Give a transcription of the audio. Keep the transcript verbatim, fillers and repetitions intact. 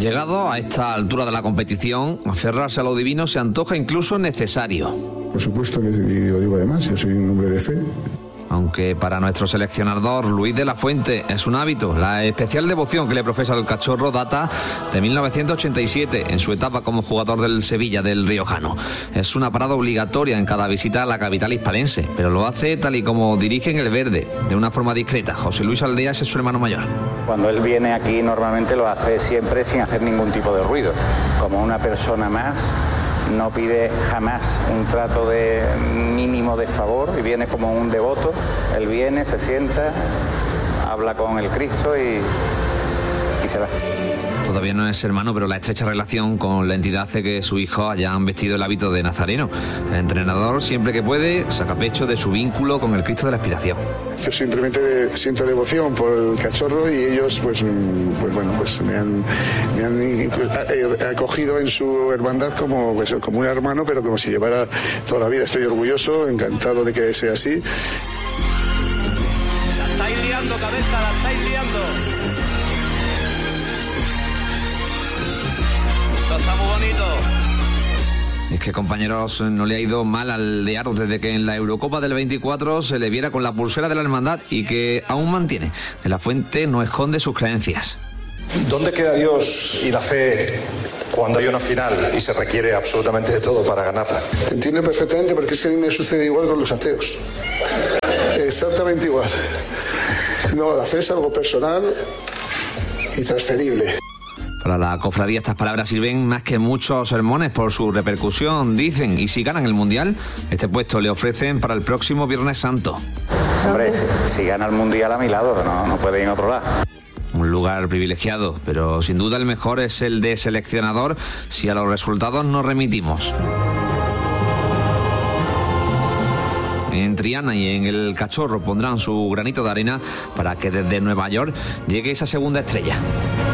Llegado a esta altura de la competición, aferrarse a lo divino se antoja incluso necesario. Por supuesto que, y lo digo además, yo soy un hombre de fe. Aunque para nuestro seleccionador Luis de la Fuente es un hábito, la especial devoción que le profesa el Cachorro data de mil novecientos ochenta y siete, en su etapa como jugador del Sevilla del Riojano. Es una parada obligatoria en cada visita a la capital hispalense, pero lo hace tal y como dirige en el verde, de una forma discreta. José Luis Aldeas es su hermano mayor. Cuando él viene aquí normalmente lo hace siempre sin hacer ningún tipo de ruido, como una persona más. No pide jamás un trato de mínimo de favor y viene como un devoto. Él viene, se sienta, habla con el Cristo y, y se va. Todavía no es hermano, pero la estrecha relación con la entidad hace que sus hijos hayan vestido el hábito de nazareno. El entrenador, siempre que puede, saca pecho de su vínculo con el Cristo de la Expiración. Yo simplemente siento devoción por el Cachorro y ellos, pues, pues bueno, pues me han, me han acogido en su hermandad como, pues, como un hermano, pero como si llevara toda la vida. Estoy orgulloso, encantado de que sea así. La estáis liando, cabeza, la estáis liando. Esto está muy bonito. Es que, compañeros, no le ha ido mal al de Aro desde que en la Eurocopa del veinticuatro se le viera con la pulsera de la hermandad y que aún mantiene. De la Fuente no esconde sus creencias. ¿Dónde queda Dios y la fe cuando hay una final y se requiere absolutamente de todo para ganarla? Te entiendo perfectamente, porque es que a mí me sucede igual con los ateos. Exactamente igual. No, la fe es algo personal y transferible. Para la cofradía estas palabras sirven más que muchos sermones por su repercusión, dicen, y si ganan el Mundial, este puesto le ofrecen para el próximo Viernes Santo. Hombre, si, si gana el Mundial a mi lado, no, no puede ir en otro lado. Un lugar privilegiado, pero sin duda el mejor es el de seleccionador si a los resultados nos remitimos. En Triana y en el Cachorro pondrán su granito de arena para que desde Nueva York llegue esa segunda estrella.